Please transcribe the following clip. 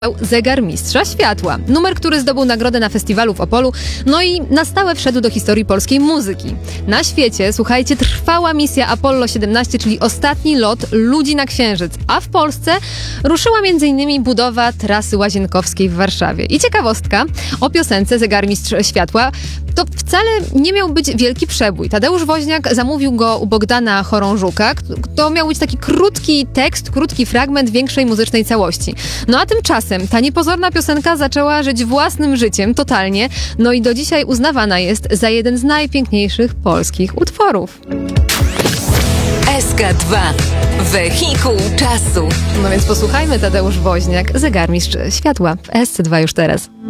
Zegarmistrza Światła. Numer, który zdobył nagrodę na festiwalu w Opolu, no i na stałe wszedł do historii polskiej muzyki. Na świecie, słuchajcie, trwała misja Apollo 17, czyli ostatni lot ludzi na Księżyc, a w Polsce ruszyła m.in. budowa trasy łazienkowskiej w Warszawie. I ciekawostka o piosence Zegarmistrz Światła. To wcale nie miał być wielki przebój. Tadeusz Woźniak zamówił go u Bogdana Chorążuka. To miał być taki krótki tekst, krótki fragment większej muzycznej całości. No a tymczasem ta niepozorna piosenka zaczęła żyć własnym życiem totalnie, no i do dzisiaj uznawana jest za jeden z najpiękniejszych polskich utworów. SK2. Wehikuł czasu. No więc posłuchajmy, Tadeusz Woźniak, Zegarmistrz Światła w SC2 już teraz.